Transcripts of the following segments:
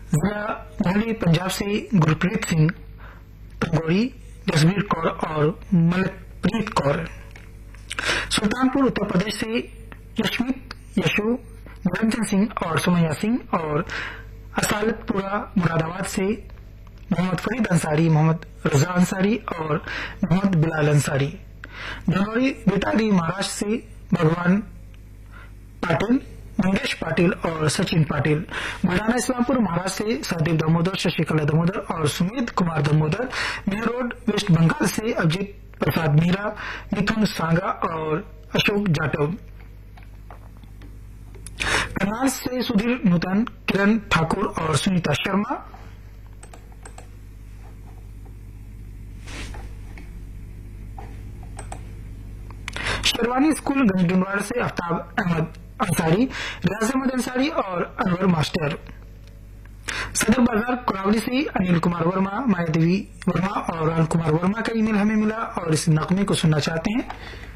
जिला मोहाली पंजाब से गुरप्रीत सिंह तंगोरी, जसबीर कौर और मलकप्रीत कौर। सुल्तानपुर उत्तर प्रदेश से यशमित यशु, निरंजन सिंह और सुमैया सिंह और असालतपुरा मुरादाबाद से मोहम्मद फरीद अंसारी, मोहम्मद रजा अंसारी और मोहम्मद बिलाल अंसारी। धनौरी बेतारी महाराष्ट्र से भगवान पाटिल, मंगेश पाटिल और सचिन पाटिल। बुलढाना इस्लामपुर महाराष्ट्र से सहदेव दामोदर, शशिकला दामोदर और Sumedh Kumar Damodar. Mayor road waste Bengal से अभिजीत प्रसाद मीरा, मिथुन सांगा और अशोक जाटव। करनाल से सुधीर नूतन, किरण ठाकुर और सुनीता शर्मा। शेरवानी स्कूल गंजडुंडवाड़ा से आफ्ताब अहमद अंसारी, रियाज अहमद अंसारी और अनवर मास्टर। सदर बाजार कुरावली से अनिल कुमार वर्मा, मायादेवी वर्मा और अनिल कुमार वर्मा का ईमेल हमें मिला और इस नगमे को सुनना चाहते हैं।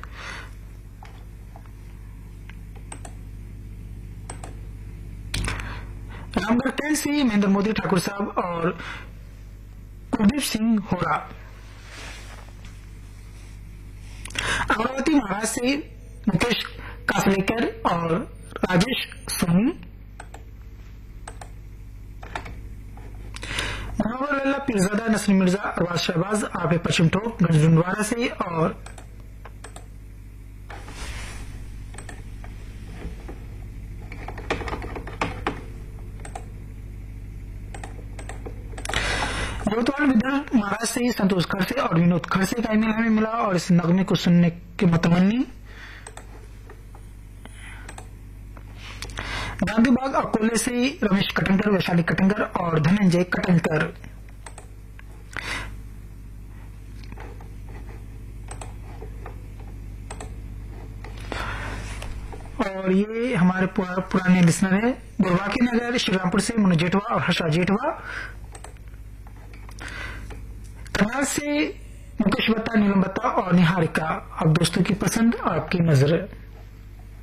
रामगढ़ टेल से महेंद्र मोदी ठाकुर साहब और कुलदीप सिंह होरा। अमरावती महाराष्ट्र से मुकेश कासलेकर और राजेश सोनी। मनोहर लल्ला, पीरजादा, नसरीन मिर्जा, अरबाज शहबाज, आपे पश्चिम टोक गंजडुंडवाड़ा से और योतवाड़ विदर्भ महाराष्ट्र से संतोष खड़से और विनोद खड़से का ईमेल हमें मिला और इस नगमे को सुनने की मतमन्नी। गांधीबाग अकोले से रमेश कटंकर, वैशाली कटंकर और धनंजय कटंकर। और ये हमारे पुराने लिसनर है। बुरबाकी नगर श्रीरामपुर से मुनु जेठवा और हर्षा जेठवा। करनाल से मुकेश बत्ता, नीलम बत्ता और निहारिका। अब दोस्तों की पसंद, आपकी नजर।